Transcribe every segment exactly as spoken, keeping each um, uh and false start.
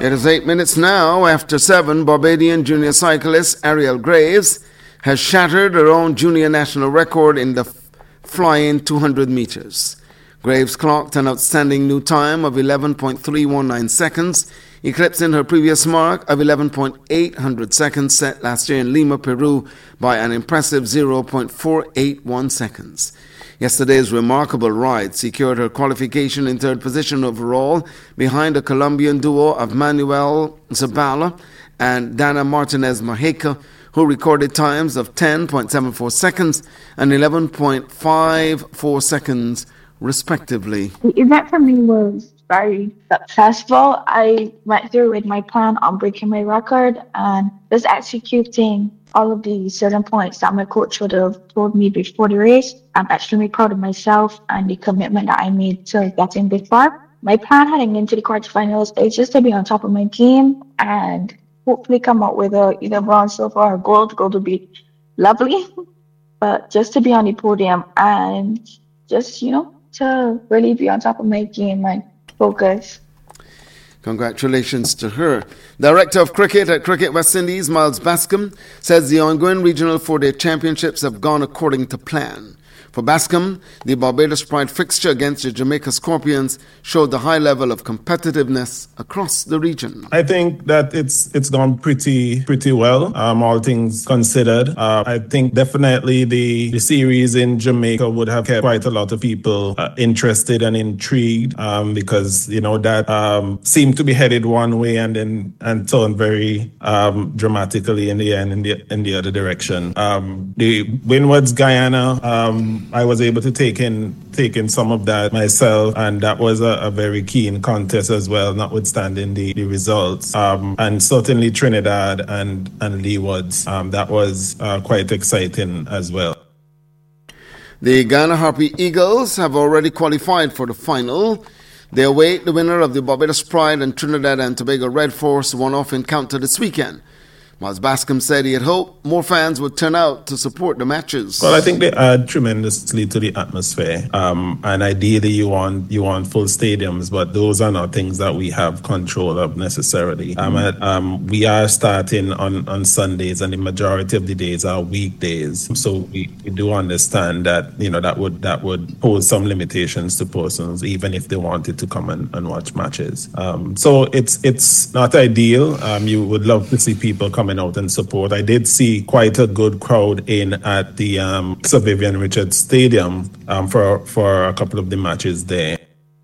It is eight minutes now after seven. Barbadian junior cyclist Ariel Graves has shattered her own junior national record in the flying two hundred meters. Graves clocked an outstanding new time of eleven point three one nine seconds, eclipsing her previous mark of eleven point eight hundred seconds set last year in Lima, Peru by an impressive zero point four eight one seconds. Yesterday's remarkable ride secured her qualification in third position overall behind the Colombian duo of Manuel Zabala and Dana Martinez Majeca, who recorded times of ten point seven four seconds and eleven point five four seconds respectively. The event for me was very successful. I went through with my plan on breaking my record and just executing all of the certain points that my coach would have told me before the race. I'm extremely proud of myself and the commitment that I made to getting this far. My plan heading into the quarterfinals is just to be on top of my game and hopefully come out with a, either bronze, silver, or gold. Gold would be lovely, but just to be on the podium and just, you know, to really be on top of my game and focus. Congratulations to her. Director of Cricket at Cricket West Indies, Miles Bascom, says the ongoing regional four-day championships have gone according to plan. For Bascom, the Barbados Pride fixture against the Jamaica Scorpions showed the high level of competitiveness across the region. I think that it's it's gone pretty pretty well, um, all things considered. Uh, I think definitely the, the series in Jamaica would have kept quite a lot of people uh, interested and intrigued um, because, you know, that um, seemed to be headed one way and then and turned very um, dramatically in the end in the, in the other direction. Um, the Windwards Guyana, um, I was able to take in take in some of that myself, and that was a, a very keen contest as well, notwithstanding the, the results. Um, and certainly Trinidad and, and Leewards, um, that was uh, quite exciting as well. The Guyana Harpy Eagles have already qualified for the final. They await the winner of the Barbados Pride and Trinidad and Tobago Red Force one-off encounter this weekend. Miles Bascom said he had hoped more fans would turn out to support the matches. Well, I think they add tremendously to the atmosphere. Um, and ideally, you want you want full stadiums, but those are not things that we have control of necessarily. Um, at, um, we are starting on, on Sundays, and the majority of the days are weekdays. So we, we do understand that, you know, that would that would pose some limitations to persons, even if they wanted to come and, and watch matches. Um, so it's it's not ideal. Um, you would love to see people coming out and support. I did see quite a good crowd in at the um, Sir Vivian Richards Stadium um, for for a couple of the matches there.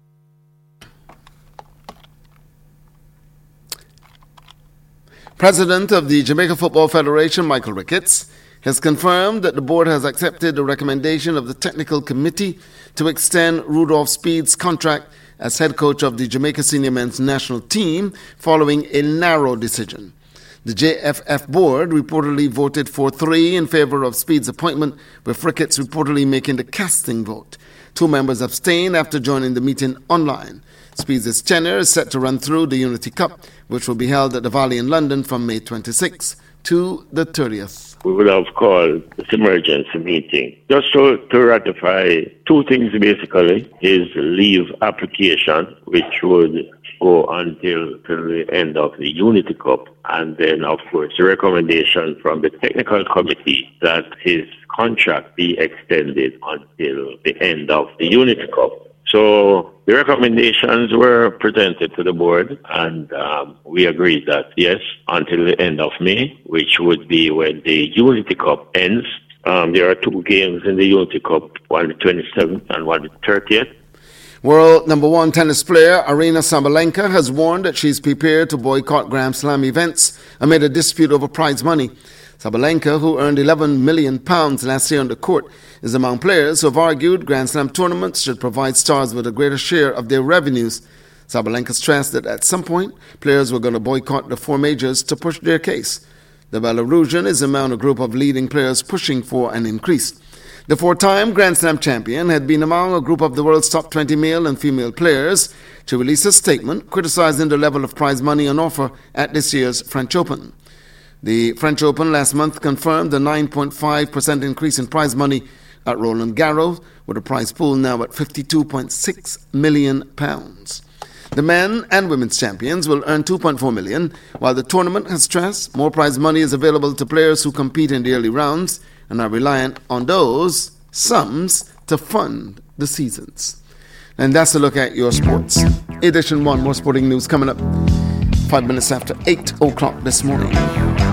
President of the Jamaica Football Federation, Michael Ricketts, has confirmed that the board has accepted the recommendation of the technical committee to extend Rudolph Speed's contract as head coach of the Jamaica Senior Men's National Team following a narrow decision. The J F F board reportedly voted four three in favor of Speed's appointment, with Ricketts reportedly making the casting vote. Two members abstained after joining the meeting online. Speed's tenure is set to run through the Unity Cup, which will be held at the Valley in London from May twenty-sixth to the thirtieth. We would have called this emergency meeting just to, to ratify two things basically. His leave application, which would go until, till the end of the Unity Cup, and then of course the recommendation from the technical committee that his contract be extended until the end of the Unity Cup. So the recommendations were presented to the board, and um, we agreed that yes, until the end of May, which would be when the Unity Cup ends. Um, there are two games in the Unity Cup, one the twenty-seventh and one the thirtieth. World number one tennis player Aryna Sabalenka has warned that she's prepared to boycott Grand Slam events amid a dispute over prize money. Sabalenka, who earned eleven million pounds last year on the court, is among players who have argued Grand Slam tournaments should provide stars with a greater share of their revenues. Sabalenka stressed that at some point, players were going to boycott the four majors to push their case. The Belarusian is among a group of leading players pushing for an increase. The four-time Grand Slam champion had been among a group of the world's top twenty male and female players to release a statement criticizing the level of prize money on offer at this year's French Open. The French Open last month confirmed a nine point five percent increase in prize money at Roland Garros, with a prize pool now at fifty-two point six million pounds. The men and women's champions will earn two point four million dollars, while the tournament has stressed more prize money is available to players who compete in the early rounds and are reliant on those sums to fund the seasons. And that's a look at your sports. Edition one, more sporting news coming up five minutes after eight o'clock this morning.